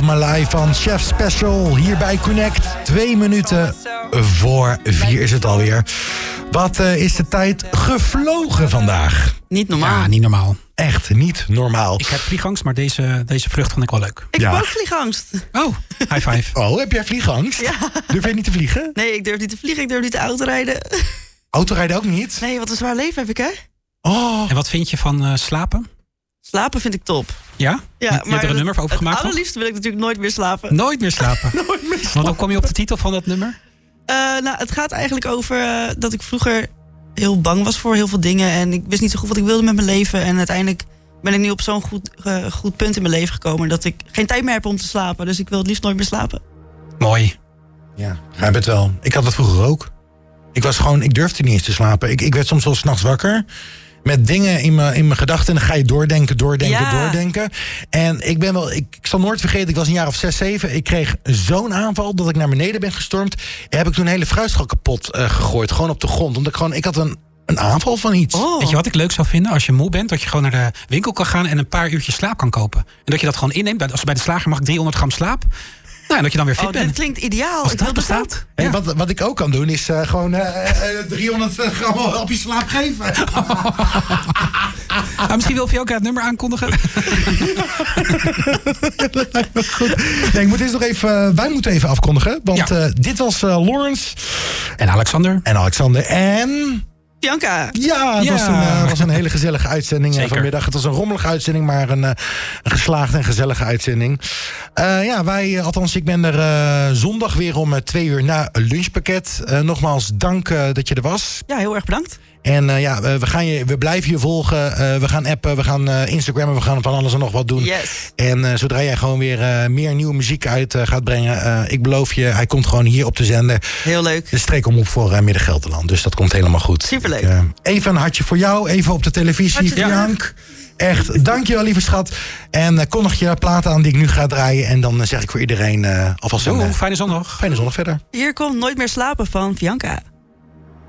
My Life van Chef Special hier bij Connect. 2 minuten voor 4 is het alweer. Wat is de tijd gevlogen vandaag? Niet normaal. Ja, niet normaal. Echt niet normaal. Ik heb vliegangst, maar deze vlucht vond ik wel leuk. Ik heb ook vliegangst. Oh, high five. Oh, heb jij vliegangst? Ja. Durf je niet te vliegen? Nee, ik durf niet te vliegen, ik durf niet te autorijden. Autorijden ook niet? Nee, wat een zwaar leven heb ik, hè? Oh. En wat vind je van slapen? Slapen vind ik top. Ja? Je hebt er een nummer over gemaakt, het allerliefste wil ik natuurlijk nooit meer slapen. Nooit meer slapen? Nooit meer slapen. Want hoe kom je op de titel van dat nummer? Nou, het gaat eigenlijk over dat ik vroeger heel bang was voor heel veel dingen. En ik wist niet zo goed wat ik wilde met mijn leven. En uiteindelijk ben ik nu op zo'n goed punt in mijn leven gekomen dat ik geen tijd meer heb om te slapen. Dus ik wil het liefst nooit meer slapen. Mooi. Ja, hij het wel. Ik had dat vroeger ook. Ik durfde niet eens te slapen. Ik werd soms wel 's nachts wakker met dingen in mijn gedachten. En dan ga je doordenken. En ik zal nooit vergeten, ik was een jaar of 6, 7. Ik kreeg zo'n aanval dat ik naar beneden ben gestormd. En heb ik toen een hele fruitschaal kapot gegooid. Gewoon op de grond. Omdat ik had een aanval van iets. Oh. Weet je wat ik leuk zou vinden? Als je moe bent, dat je gewoon naar de winkel kan gaan en een paar uurtjes slaap kan kopen. En dat je dat gewoon inneemt. Als bij de slager mag 300 gram slaap. Nou, en dat je dan weer fit bent. Dat klinkt ideaal. Als Ik dat wil bestaat. bestaat. En Ja. wat ik ook kan doen is gewoon 300 gram op je slaap geven. Nou, misschien wil Fianca het nummer aankondigen. Goed. Nee, ik moet eerst nog even, wij moeten even afkondigen. Want dit was Lawrence. En Alexander. En Bianca. ja, het was een hele gezellige uitzending vanmiddag. Het was een rommelige uitzending, maar een geslaagde en gezellige uitzending. Althans, ik ben er zondag weer om 2 uur na lunchpakket. Nogmaals, dank dat je er was. Ja, heel erg bedankt. En we blijven je volgen. We gaan appen, we gaan Instagrammen, we gaan van alles en nog wat doen. Yes. En zodra jij gewoon weer meer nieuwe muziek uit gaat brengen, ik beloof je, hij komt gewoon hier op de zender. Heel leuk. De streekomroep voor Midden-Gelderland. Dus dat komt helemaal goed. Superleuk. Even een hartje voor jou, even op de televisie, Fiank. Echt, dankjewel lieve schat. En kondig je platen aan die ik nu ga draaien. En dan zeg ik voor iedereen alvast een Fijne zondag. fijne zondag verder. Hier komt Nooit meer slapen van Bianca.